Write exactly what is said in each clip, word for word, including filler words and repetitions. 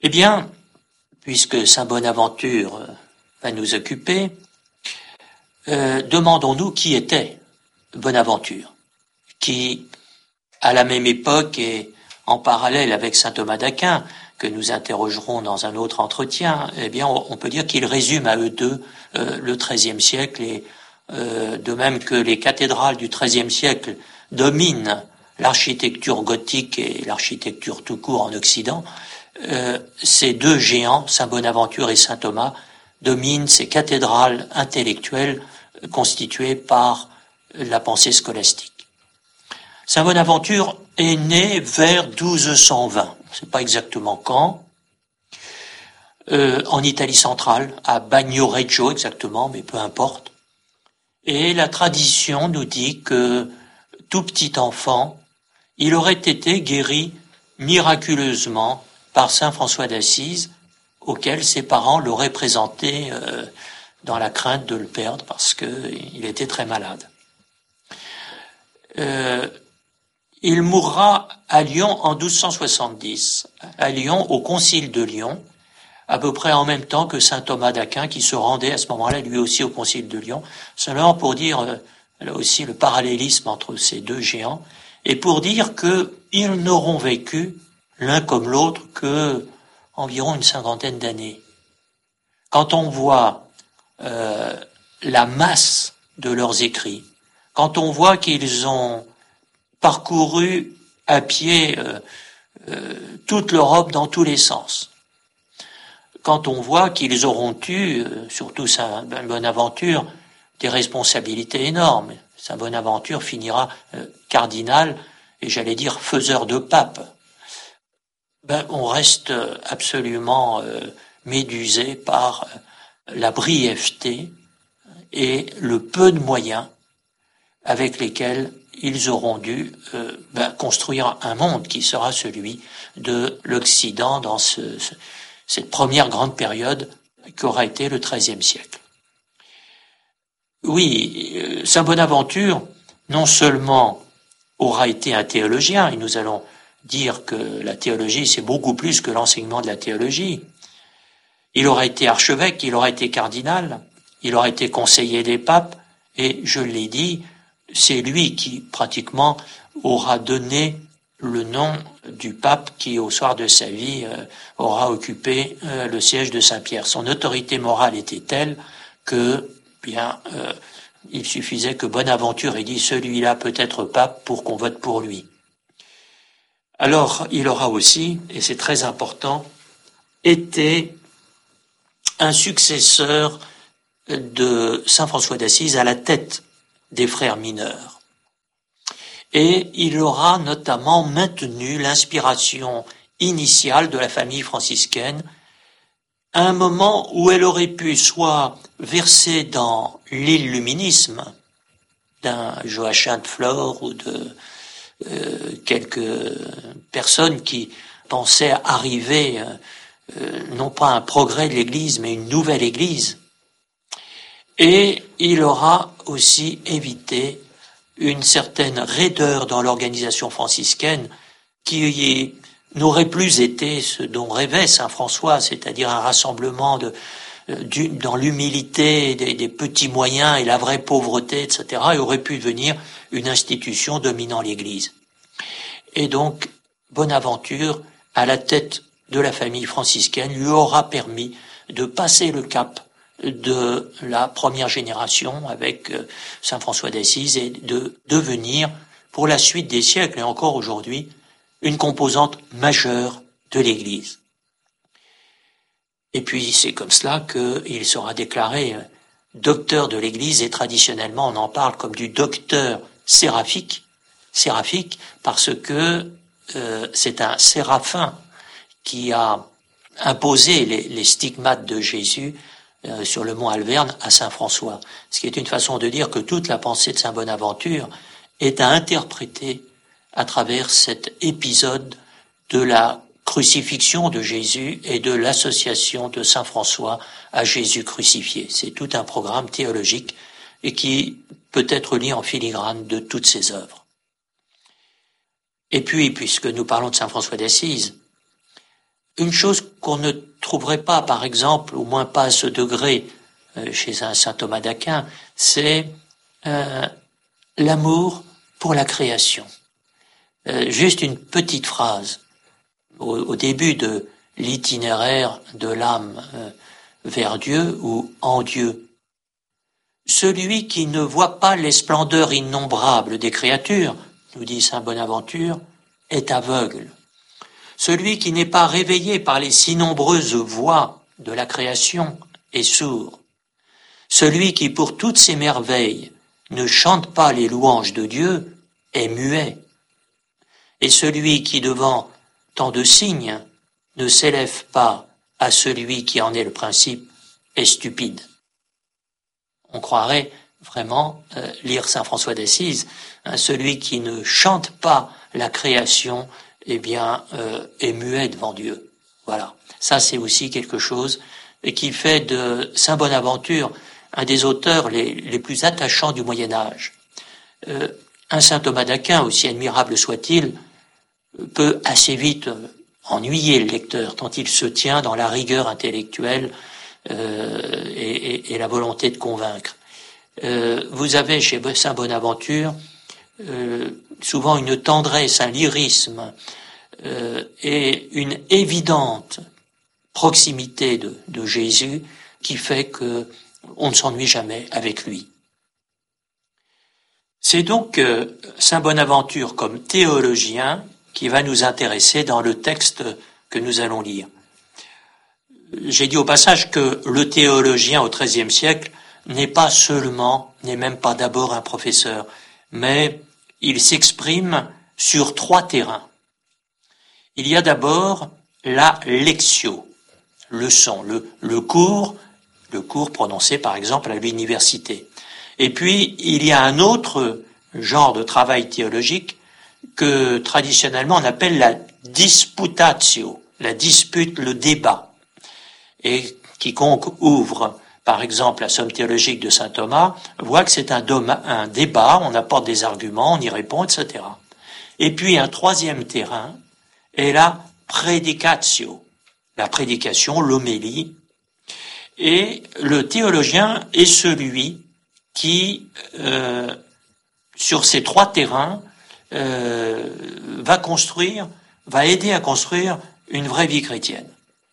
Eh bien, puisque saint Bonaventure va nous occuper, euh, demandons-nous qui était Bonaventure, qui, à la même époque et en parallèle avec saint Thomas d'Aquin, que nous interrogerons dans un autre entretien, eh bien, on peut dire qu'il résume à eux deux euh, le treizième siècle, et euh, de même que les cathédrales du treizième siècle dominent l'architecture gothique et l'architecture tout court en Occident, euh, ces deux géants, saint Bonaventure et saint Thomas, dominent ces cathédrales intellectuelles constituées par la pensée scolastique. Saint Bonaventure est né vers douze cent vingt, on ne sait pas exactement quand, euh, en Italie centrale, à Bagnoregio exactement, mais peu importe. Et la tradition nous dit que, tout petit enfant, il aurait été guéri miraculeusement par saint François d'Assise, auquel ses parents l'auraient présenté euh, dans la crainte de le perdre parce qu'il était très malade. Euh, il mourra à Lyon en douze cent soixante-dix, à Lyon, au concile de Lyon, à peu près en même temps que saint Thomas d'Aquin, qui se rendait à ce moment-là lui aussi au concile de Lyon, seulement pour dire euh, là aussi le parallélisme entre ces deux géants, et pour dire qu'ils n'auront vécu l'un comme l'autre que environ une cinquantaine d'années. Quand on voit euh, la masse de leurs écrits, quand on voit qu'ils ont parcouru à pied euh, euh, toute l'Europe dans tous les sens, quand on voit qu'ils auront eu, euh, surtout saint Bonaventure, des responsabilités énormes. Saint Bonaventure finira euh, cardinal et j'allais dire faiseur de pape. Ben, on reste absolument euh, médusé par la brièveté et le peu de moyens avec lesquels ils auront dû euh, ben, construire un monde qui sera celui de l'Occident dans ce, ce, cette première grande période qu'aura été le treizième siècle. Oui, euh, saint Bonaventure, non seulement aura été un théologien, et nous allons dire que la théologie, c'est beaucoup plus que l'enseignement de la théologie. Il aura été archevêque, il aura été cardinal, il aura été conseiller des papes, et je l'ai dit, c'est lui qui, pratiquement, aura donné le nom du pape qui, au soir de sa vie, euh, aura occupé euh, le siège de Saint-Pierre. Son autorité morale était telle que, bien, euh, il suffisait que Bonaventure ait dit « celui-là peut être pape pour qu'on vote pour lui ». Alors, il aura aussi, et c'est très important, été un successeur de saint François d'Assise à la tête des frères mineurs. Et il aura notamment maintenu l'inspiration initiale de la famille franciscaine à un moment où elle aurait pu soit verser dans l'illuminisme d'un Joachim de Flore ou de euh, quelques personnes qui pensaient arriver euh, non pas à un progrès de l'Église, mais une nouvelle Église. Et il aura aussi évité une certaine raideur dans l'organisation franciscaine qui n'aurait plus été ce dont rêvait saint François, c'est-à-dire un rassemblement de, du, dans l'humilité des, des petits moyens et la vraie pauvreté, et cetera, et aurait pu devenir une institution dominant l'Église. Et donc, Bonaventure, à la tête de la famille franciscaine, lui aura permis de passer le cap de la première génération avec saint François d'Assise et de devenir, pour la suite des siècles et encore aujourd'hui, une composante majeure de l'Église. Et puis c'est comme cela qu'il sera déclaré docteur de l'Église, et traditionnellement on en parle comme du docteur séraphique, séraphique parce que euh, c'est un séraphin qui a imposé les, les stigmates de Jésus euh, sur le mont Alverne à saint François, ce qui est une façon de dire que toute la pensée de saint Bonaventure est à interpréter à travers cet épisode de la crucifixion de Jésus et de l'association de saint François à Jésus crucifié. C'est tout un programme théologique et qui peut être lié en filigrane de toutes ses œuvres. Et puis, puisque nous parlons de saint François d'Assise, une chose qu'on ne trouverait pas, par exemple, au moins pas à ce degré, euh, chez un saint Thomas d'Aquin, c'est euh, l'amour pour la création. Euh, juste une petite phrase au, au début de l'itinéraire de l'âme euh, vers Dieu ou en Dieu. Celui qui ne voit pas les splendeurs innombrables des créatures, nous dit saint Bonaventure, est aveugle. Celui qui n'est pas réveillé par les si nombreuses voix de la création est sourd. Celui qui, pour toutes ces merveilles, ne chante pas les louanges de Dieu est muet. Et celui qui, devant tant de signes, ne s'élève pas à celui qui en est le principe est stupide. On croirait vraiment euh, lire saint François d'Assise, hein, celui qui ne chante pas la création, eh bien, euh, est muet devant Dieu. Voilà. Ça, c'est aussi quelque chose qui fait de saint Bonaventure un des auteurs les, les plus attachants du Moyen-Âge. Euh, un saint Thomas d'Aquin, aussi admirable soit-il, peut assez vite ennuyer le lecteur, tant il se tient dans la rigueur intellectuelle euh, et, et, et la volonté de convaincre. Euh, vous avez chez saint Bonaventure euh, souvent une tendresse, un lyrisme euh, et une évidente proximité de, de Jésus qui fait que on ne s'ennuie jamais avec lui. C'est donc euh, saint Bonaventure comme théologien qui va nous intéresser dans le texte que nous allons lire. J'ai dit au passage que le théologien au treizième siècle n'est pas seulement, n'est même pas d'abord un professeur, mais il s'exprime sur trois terrains. Il y a d'abord la lectio, leçon, le, le cours, le cours prononcé par exemple à l'université. Et puis, il y a un autre genre de travail théologique que traditionnellement on appelle la disputatio, la dispute, le débat. Et quiconque ouvre, par exemple, la somme théologique de saint Thomas, voit que c'est un, doma, un débat, on apporte des arguments, on y répond, et cetera. Et puis un troisième terrain est la predicatio, la prédication, l'homélie. Et le théologien est celui qui, euh, sur ces trois terrains, euh, va construire, va aider à construire une vraie vie chrétienne.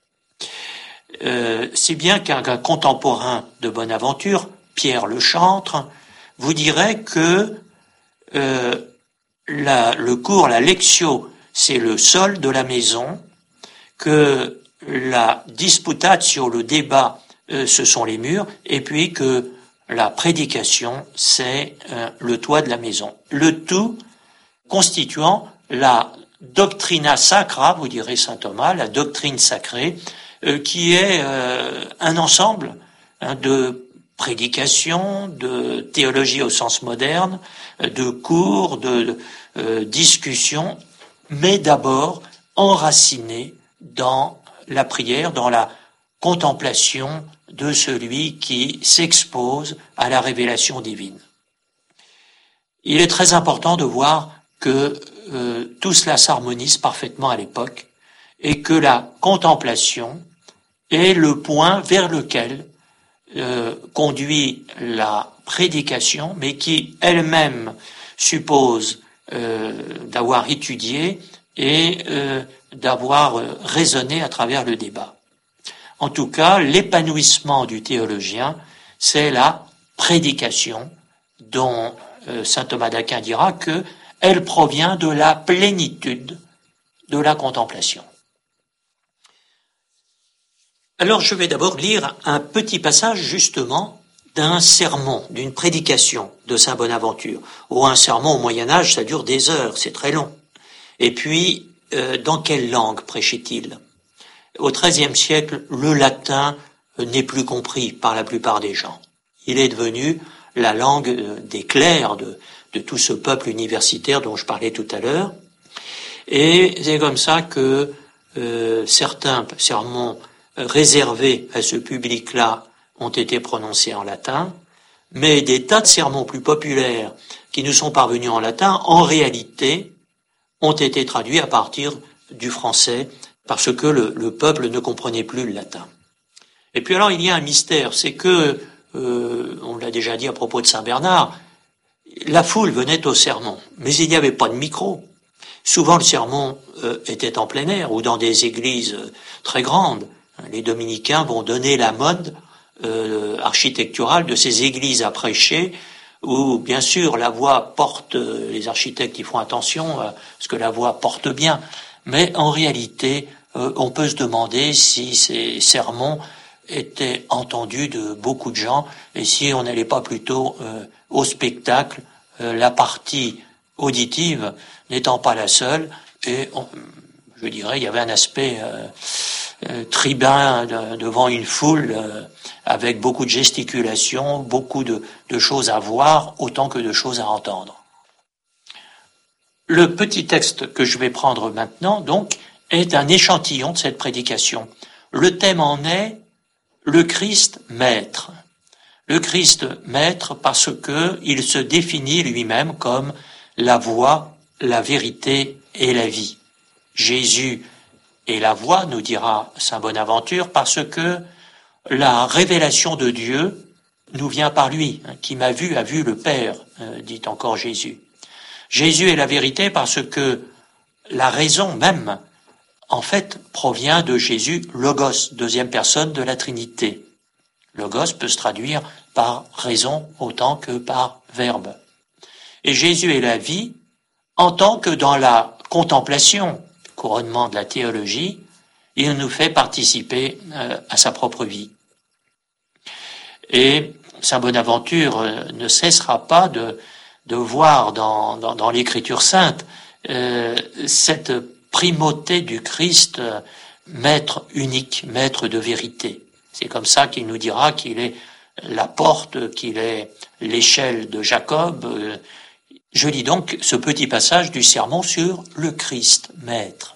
Euh, si bien qu'un, qu'un contemporain de Bonaventure, Pierre Le Chantre, vous dirait que euh, la, le cours, la lectio, c'est le sol de la maison, que la disputatio, le débat, euh, ce sont les murs, et puis que la prédication, c'est euh, le toit de la maison. Le tout constituant la doctrina sacra, vous direz saint Thomas, la doctrine sacrée, euh, qui est euh, un ensemble hein, de prédication, de théologie au sens moderne, de cours, de, de euh, discussions, mais d'abord enraciné dans la prière, dans la contemplation de celui qui s'expose à la révélation divine. Il est très important de voir que euh, tout cela s'harmonise parfaitement à l'époque et que la contemplation est le point vers lequel euh, conduit la prédication, mais qui elle-même suppose euh, d'avoir étudié et euh, d'avoir euh, raisonné à travers le débat. En tout cas, l'épanouissement du théologien, c'est la prédication dont euh, saint Thomas d'Aquin dira que elle provient de la plénitude de la contemplation. Alors je vais d'abord lire un petit passage justement d'un sermon, d'une prédication de saint Bonaventure. Oh, un sermon au Moyen-Âge, ça dure des heures, c'est très long. Et puis, euh, dans quelle langue prêchait-il ? Au treizième siècle, le latin n'est plus compris par la plupart des gens. Il est devenu la langue des clercs, de, de tout ce peuple universitaire dont je parlais tout à l'heure. Et c'est comme ça que euh, certains sermons réservés à ce public-là ont été prononcés en latin, mais des tas de sermons plus populaires qui nous sont parvenus en latin, en réalité, ont été traduits à partir du français parce que le, le peuple ne comprenait plus le latin. Et puis alors il y a un mystère, c'est que, euh, on l'a déjà dit à propos de Saint Bernard, la foule venait au sermon, mais il n'y avait pas de micro. Souvent le sermon euh, était en plein air ou dans des églises euh, très grandes. Les dominicains vont donner la mode euh, architecturale de ces églises à prêcher, où bien sûr la voix porte, euh, les architectes y font attention à ce que la voix porte bien, mais en réalité euh, on peut se demander si ces sermons était entendu de beaucoup de gens, et si on n'allait pas plutôt euh, au spectacle, euh, la partie auditive n'étant pas la seule, et on, je dirais il y avait un aspect euh, euh, tribun de, devant une foule euh, avec beaucoup de gesticulations, beaucoup de, de choses à voir, autant que de choses à entendre. Le petit texte que je vais prendre maintenant, donc, est un échantillon de cette prédication. Le thème en est le Christ maître. Le Christ maître parce que il se définit lui-même comme la voie, la vérité et la vie. Jésus est la voie, nous dira saint Bonaventure, parce que la révélation de Dieu nous vient par lui. Qui m'a vu a vu le Père, dit encore Jésus. Jésus est la vérité parce que la raison même, en fait, provient de Jésus, Logos, deuxième personne de la Trinité. Logos peut se traduire par raison autant que par verbe. Et Jésus est la vie en tant que dans la contemplation, couronnement de la théologie, il nous fait participer euh, à sa propre vie. Et saint Bonaventure euh, ne cessera pas de, de voir dans, dans, dans l'Écriture sainte euh, cette primauté du Christ, euh, maître unique, maître de vérité. C'est comme ça qu'il nous dira qu'il est la porte, qu'il est l'échelle de Jacob. Euh, je lis donc ce petit passage du sermon sur le Christ maître.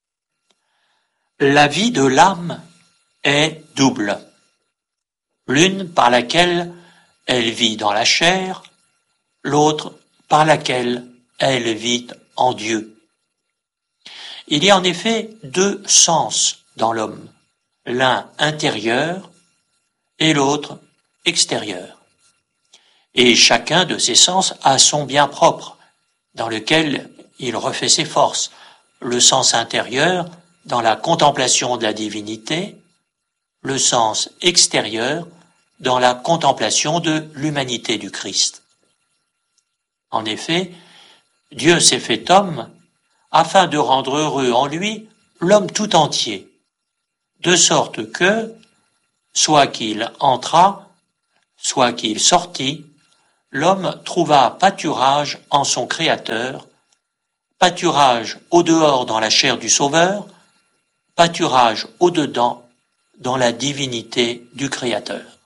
La vie de l'âme est double. L'une par laquelle elle vit dans la chair, l'autre par laquelle elle vit en Dieu. Il y a en effet deux sens dans l'homme, l'un intérieur et l'autre extérieur. Et chacun de ces sens a son bien propre, dans lequel il refait ses forces. Le sens intérieur dans la contemplation de la divinité, le sens extérieur dans la contemplation de l'humanité du Christ. En effet, Dieu s'est fait homme afin de rendre heureux en lui l'homme tout entier, de sorte que, soit qu'il entra, soit qu'il sortit, l'homme trouva pâturage en son Créateur, pâturage au dehors dans la chair du Sauveur, pâturage au dedans dans la divinité du Créateur.